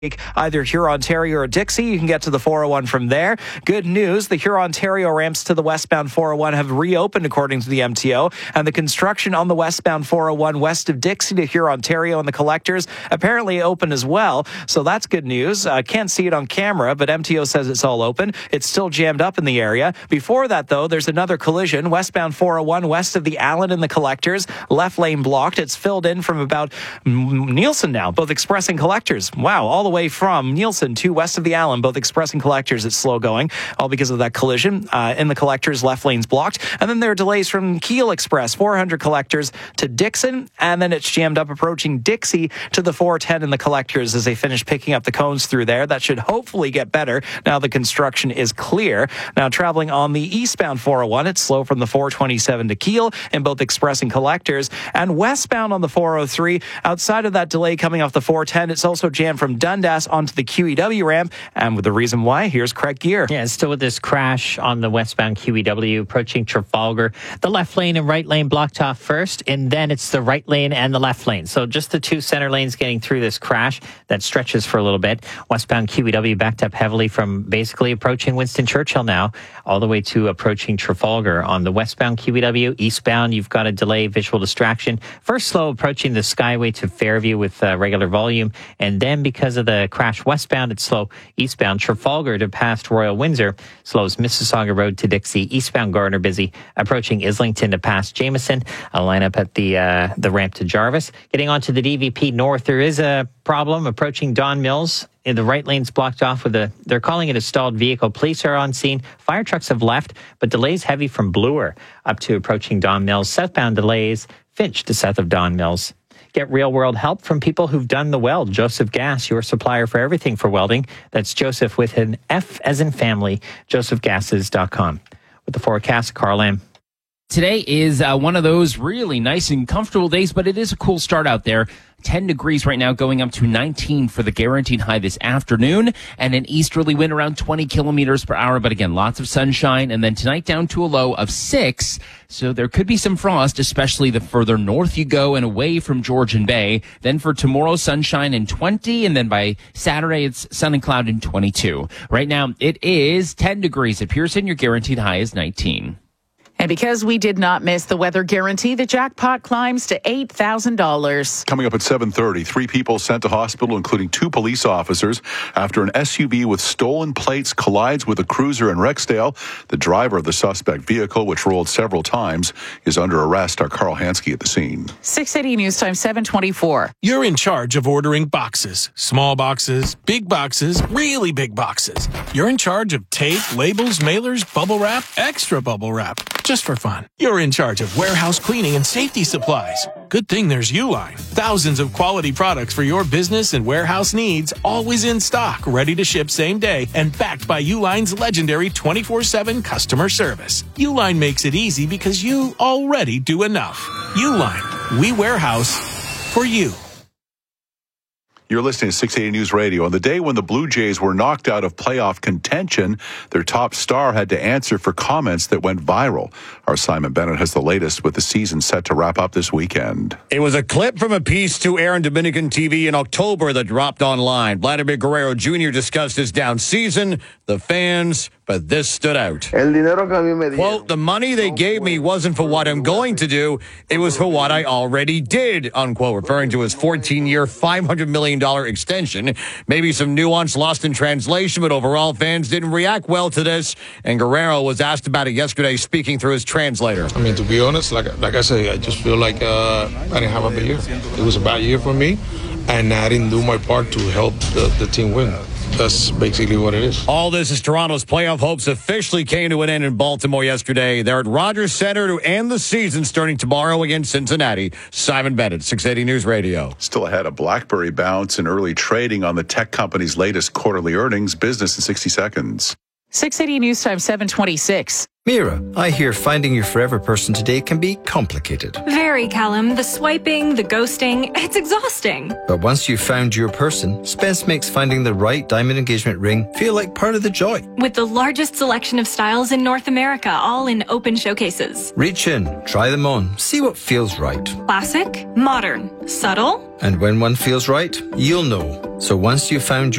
either Hurontario or Dixie. You can get to the 401 from there. Good news, the Hurontario ramps to the westbound 401 have reopened according to the MTO, and the construction on the westbound 401 west of Dixie to Hurontario and the collectors apparently open as well, so that's good news. Can't see it on camera, but MTO says it's all open. It's still jammed up in the area. Before that, though, there's another collision. Westbound 401 west of the Allen and the collectors, left lane blocked. It's filled in from about Nielsen now, both express and collectors. Wow, all the way from Nielsen to west of the Allen, both express and collectors, it's slow going, all because of that collision. In the collectors, left lane's blocked. And then there are delays from Kiel Express, 400 collectors to Dixon, and then it's jammed up approaching Dixie to the 410 in the collectors as they finish picking up the cones through there. That should hopefully get better now the construction is clear. Now traveling on the eastbound 401, it's slow from the 427 to Kiel in both express and collectors, and westbound on the 403, outside of that delay coming off the 410, it's also jammed from Dundas onto the QEW ramp, and with the reason why, here's Craig Gear. Yeah, still with this crash on the westbound QEW approaching Trafalgar. The left lane and right lane blocked off first, and then it's the right lane and the left lane. So just the two center lanes getting through this crash that stretches for a little bit. Westbound QEW backed up heavily from basically approaching Winston Churchill now, all the way to approaching Trafalgar. On the westbound QEW, eastbound, you've got a delay, visual distraction. First slow approaching the Skyway to Fairview with regular volume, and then because of the crash westbound, it's slow eastbound Trafalgar to past Royal Windsor, slows Mississauga Road to Dixie, eastbound Gardner busy, approaching Islington to past Jameson, a lineup at the ramp to Jarvis. Getting onto the DVP North, there is a problem approaching Don Mills. In the right lane's blocked off with they're calling it a stalled vehicle. Police are on scene. Fire trucks have left, but delays heavy from Bloor up to approaching Don Mills. Southbound delays, Finch to south of Don Mills. Get real-world help from people who've done the weld. Joseph Gas, your supplier for everything for welding. That's Joseph with an F as in family, josephgases.com. With the forecast, Carl Lamb. Today is one of those really nice and comfortable days, but it is a cool start out there. 10 degrees right now, going up to 19 for the guaranteed high this afternoon, and an easterly wind around 20 kilometers per hour. But again, lots of sunshine, and then tonight down to a low of 6. So there could be some frost, especially the further north you go and away from Georgian Bay. Then for tomorrow, sunshine in 20, and then by Saturday, it's sun and cloud in 22. Right now, it is 10 degrees at Pearson. Your guaranteed high is 19. And because we did not miss the weather guarantee, the jackpot climbs to $8,000. Coming up at 7:30, 3 people sent to hospital, including 2 police officers, after an SUV with stolen plates collides with a cruiser in Rexdale. The driver of the suspect vehicle, which rolled several times, is under arrest. Our Carl Hansky at the scene. 680 News Time, 7:24. You're in charge of ordering boxes. Small boxes, big boxes, really big boxes. You're in charge of tape, labels, mailers, bubble wrap, extra bubble wrap. Just for fun. You're in charge of warehouse cleaning and safety supplies. Good thing there's Uline. Thousands of quality products for your business and warehouse needs, always in stock, ready to ship same day, and backed by Uline's legendary 24/7 customer service. Uline makes it easy because you already do enough. Uline. We warehouse for you. You're listening to 680 News Radio. On the day when the Blue Jays were knocked out of playoff contention, their top star had to answer for comments that went viral. Our Simon Bennett has the latest with the season set to wrap up this weekend. It was a clip from a piece to air on Dominican TV in October that dropped online. Vladimir Guerrero Jr. discussed his down season, the fans, but this stood out. Quote, the money they gave me wasn't for what I'm going to do. It was for what I already did, unquote, referring to his 14-year, $500 million extension. Maybe some nuance lost in translation, but overall fans didn't react well to this. And Guerrero was asked about it yesterday, speaking through his translator. I mean, to be honest, like I say, I just feel like I didn't have a bad year. It was a bad year for me, and I didn't do my part to help the team win. That's basically what it is. All this as Toronto's playoff hopes officially came to an end in Baltimore yesterday. They're at Rogers Center to end the season starting tomorrow against Cincinnati. Simon Bennett, 680 News Radio. Still ahead, a BlackBerry bounce in early trading on the tech company's latest quarterly earnings. Business in 60 seconds. 680 News Time 726. Mira, I hear finding your forever person today can be complicated. Very, Callum. The swiping, the ghosting, it's exhausting. But once you've found your person, Spence makes finding the right diamond engagement ring feel like part of the joy. With the largest selection of styles in North America, all in open showcases. Reach in, try them on, see what feels right. Classic, modern, subtle. And when one feels right, you'll know. So once you've found